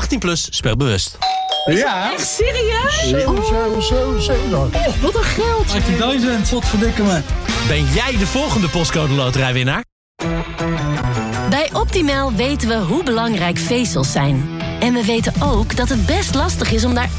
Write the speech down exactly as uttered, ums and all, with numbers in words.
achttien plus, speel bewust. Ja. Echt serieus? zeven, zeven, zeven, zeven. Oh, wat een geld. achttien wat verdikken me. Ben jij de volgende postcode loterijwinnaar? Bij Optimal weten we hoe belangrijk vezels zijn. En we weten ook dat het best lastig is om daar